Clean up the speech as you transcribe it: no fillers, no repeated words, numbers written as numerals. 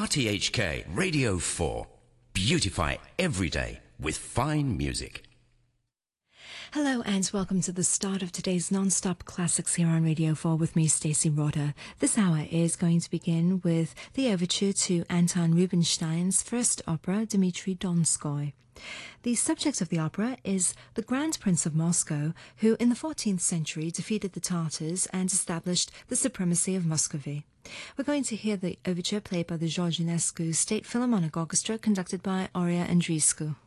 RTHK Radio 4. Beautify every day with fine music. Hello and welcome to the start of today's non-stop classics here on Radio 4 with me, Stacey Rotter. This hour is going to begin with the overture to Anton Rubinstein's first opera, Dmitri Donskoy. The subject of the opera is the Grand Prince of Moscow, who in the 14th century defeated the Tartars and established the supremacy of Muscovy. We're going to hear the overture played by the George Enescu State Philharmonic Orchestra, conducted by Aurea Andreescu.